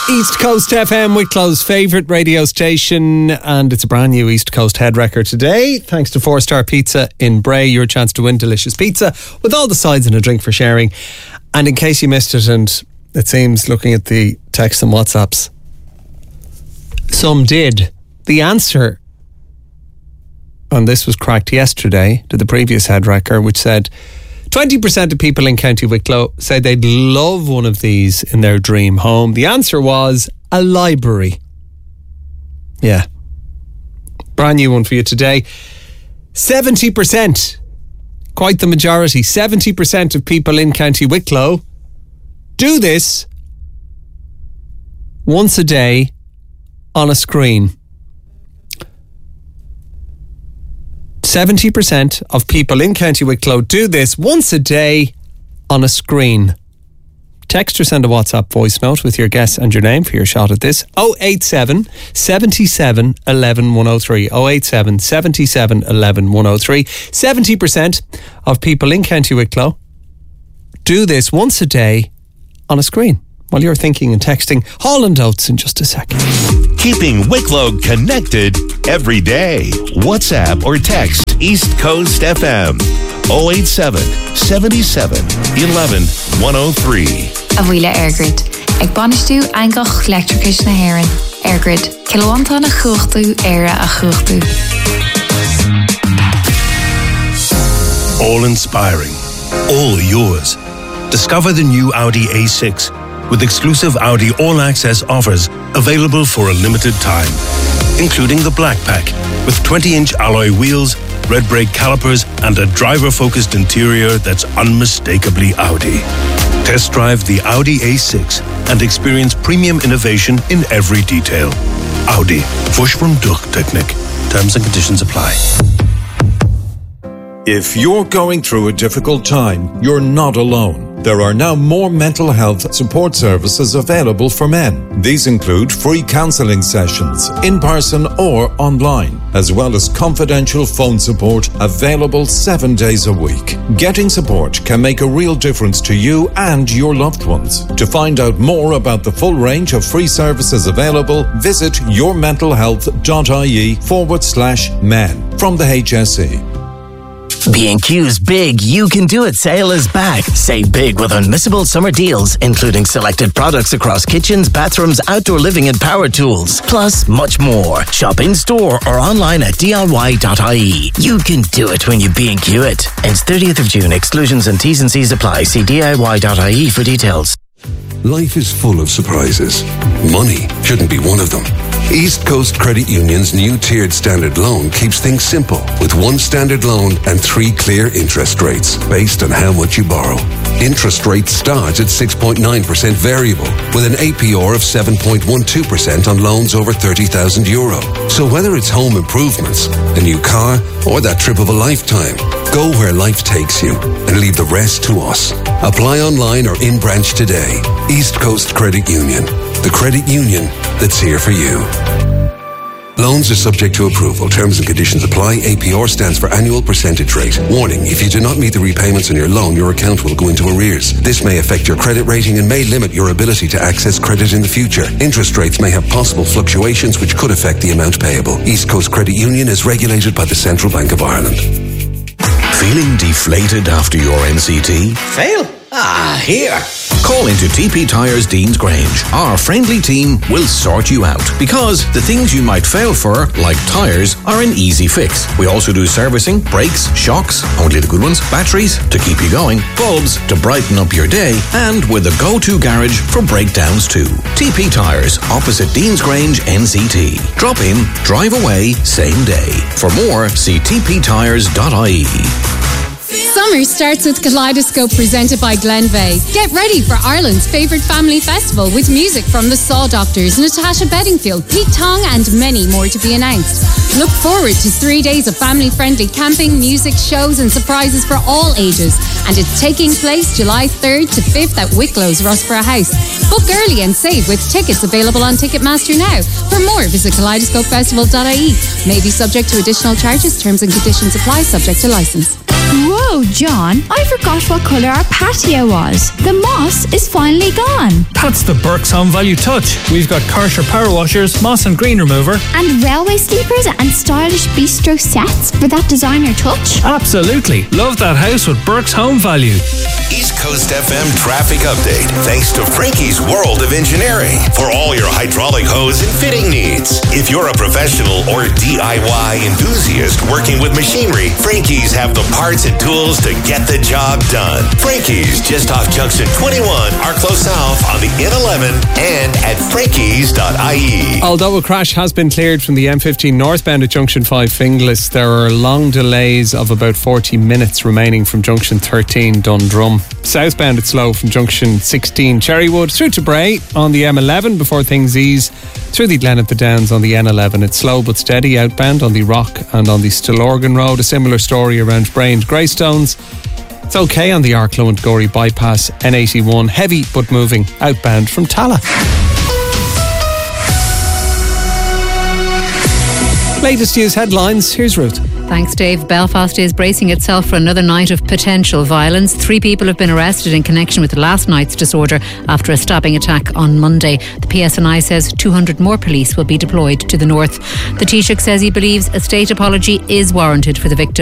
East Coast FM, Wicklow's favourite radio station, and it's a brand new East Coast head record today. Thanks to 4-Star Pizza in Bray, your chance to win delicious pizza with all the sides and a drink for sharing. And in case you missed it, and it seems looking at the texts and WhatsApps, some did. The answer on this was cracked yesterday to the previous head record, which said 20% of people in County Wicklow say they'd love one of these in their dream home. The answer was a library. Yeah. Brand new one for you today. 70%, quite the majority, 70% of people in County Wicklow do this once a day on a screen. 70% of people in County Wicklow do this once a day on a screen. Text or send a WhatsApp voice note with your guess and your name for your shot at this. 087 77 11 103. 087 77 11 103. 70% of people in County Wicklow do this once a day on a screen. While you're thinking and texting, Holland Oates in just a second. Keeping Wicklow connected every day. WhatsApp or text East Coast FM 087 77 11 103. A bhuile Airgrid. Ag banistú angach electricus na hairan. Airgrid. Kilowanta na chuchtú era a chuchtú. All inspiring. All yours. Discover the new Audi A6 with exclusive Audi all-access offers available for a limited time, including the Black Pack with 20-inch alloy wheels, red brake calipers, and a driver-focused interior that's unmistakably Audi. Test drive the Audi A6 and experience premium innovation in every detail. Audi. Vorsprung durch Technik. Terms and conditions apply. If you're going through a difficult time, you're not alone. There are now more mental health support services available for men. These include free counselling sessions, in person or online, as well as confidential phone support available 7 days a week. Getting support can make a real difference to you and your loved ones. To find out more about the full range of free services available, visit yourmentalhealth.ie/men from the HSE. B&Q's Big You Can Do It sale is back. Save big with unmissable summer deals, including selected products across kitchens, bathrooms, outdoor living and power tools. Plus, much more. Shop in-store or online at diy.ie. You can do it when you B&Q it. Ends 30th of June. Exclusions and T's and C's apply. See diy.ie for details. Life is full of surprises. Money shouldn't be one of them. East Coast Credit Union's new tiered standard loan keeps things simple with one standard loan and 3 clear interest rates based on how much you borrow. Interest rates start at 6.9% variable with an APR of 7.12% on loans over €30,000. So whether it's home improvements, a new car, or that trip of a lifetime, go where life takes you and leave the rest to us. Apply online or in branch today. East Coast Credit Union, the credit union that's here for you. Loans are subject to approval. Terms and conditions apply. APR stands for annual percentage rate. Warning, if you do not meet the repayments on your loan, your account will go into arrears. This may affect your credit rating and may limit your ability to access credit in the future. Interest rates may have possible fluctuations which could affect the amount payable. East Coast Credit Union is regulated by the Central Bank of Ireland. Feeling deflated after your NCT? Fail? Here. Call into TP Tyres Deans Grange. Our friendly team will sort you out because the things you might fail for, like tyres, are an easy fix. We also do servicing, brakes, shocks, only the good ones, batteries to keep you going, bulbs to brighten up your day, and with a go-to garage for breakdowns too. TP Tyres, opposite Deans Grange, NCT. Drop in, drive away, same day. For more, see tptyres.ie. Summer starts with Kaleidoscope presented by Glenveigh. Get ready for Ireland's favourite family festival with music from the Saw Doctors, Natasha Bedingfield, Pete Tong and many more to be announced. Look forward to 3 days of family-friendly camping, music, shows and surprises for all ages. And it's taking place July 3rd to 5th at Wicklow's Rossborough House. Book early and save with tickets available on Ticketmaster now. For more, visit kaleidoscopefestival.ie. May be subject to additional charges, terms and conditions apply, subject to licence. Whoa, John, I forgot what colour our patio was. The moss is finally gone. That's the Burke's Home Value touch. We've got Karcher power washers, moss and green remover, and railway sleepers and stylish bistro sets for that designer touch. Absolutely. Love that house with Burke's Home Value. East Coast FM traffic update thanks to Frankie's World of Engineering for all your hydraulic hose and fitting needs. If you're a professional or DIY enthusiast working with machinery, Frankie's have the parts and tools to get the job done. Frankie's just off Junction 21, Arklow South on the N11 and at frankies.ie. Although a crash has been cleared from the M15 northbound at Junction 5 Finglas, there are long delays of about 40 minutes remaining from Junction 13 Dundrum. Southbound it's slow from Junction 16 Cherrywood through to Bray on the M11 before things ease through the Glen of the Downs on the N11. It's slow but steady outbound on the Rock and on the Stillorgan Road. A similar story around Bray and Greystones. It's okay on the Arklow and Gorey bypass N81, heavy but moving outbound from Tala. Latest news headlines, here's Ruth. Thanks, Dave. Belfast is bracing itself for another night of potential violence. 3 people have been arrested in connection with last night's disorder after a stabbing attack on Monday. The PSNI says 200 more police will be deployed to the north. The Taoiseach says he believes a state apology is warranted for the victim.